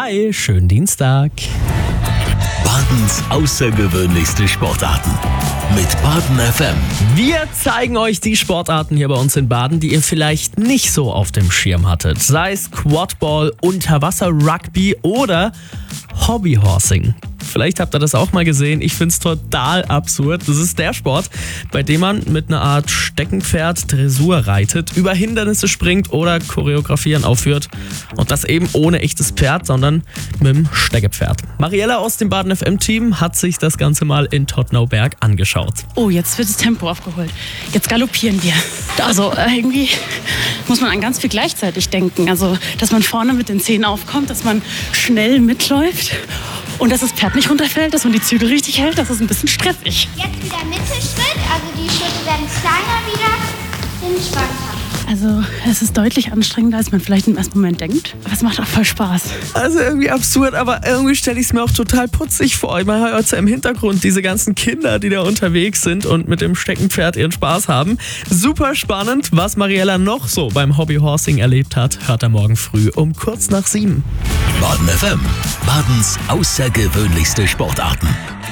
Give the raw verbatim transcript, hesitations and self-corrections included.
Hi, schönen Dienstag. Badens außergewöhnlichste Sportarten mit Baden F M. Wir zeigen euch die Sportarten hier bei uns in Baden, die ihr vielleicht nicht so auf dem Schirm hattet. Sei es Quadball, Unterwasser-Rugby oder Hobbyhorsing. Vielleicht habt ihr das auch mal gesehen. Ich find's total absurd. Das ist der Sport, bei dem man mit einer Art Steckenpferd Dressur reitet, über Hindernisse springt oder Choreografien aufführt. Und das eben ohne echtes Pferd, sondern mit dem Steckepferd. Mariella aus dem Baden F M-Team hat sich das Ganze mal in Todtnauberg angeschaut. Oh, jetzt wird das Tempo aufgeholt. Jetzt galoppieren wir. Also äh, irgendwie muss man an ganz viel gleichzeitig denken. Also, dass man vorne mit den Zehen aufkommt, dass man schnell mitläuft. Und dass das Pferd nicht runterfällt, dass man die Zügel richtig hält, das ist ein bisschen stressig. Jetzt wieder Mittelschritt, also die Schritte werden kleiner wieder, entspannter. Also es ist deutlich anstrengender, als man vielleicht im ersten Moment denkt. Aber es macht auch voll Spaß. Also irgendwie absurd, aber irgendwie stelle ich es mir auch total putzig vor. Man hört ja im Hintergrund diese ganzen Kinder, die da unterwegs sind und mit dem Steckenpferd ihren Spaß haben. Super spannend, was Mariella noch so beim Hobbyhorsing erlebt hat, hört er morgen früh um kurz nach sieben. Baden F M. Badens außergewöhnlichste Sportarten.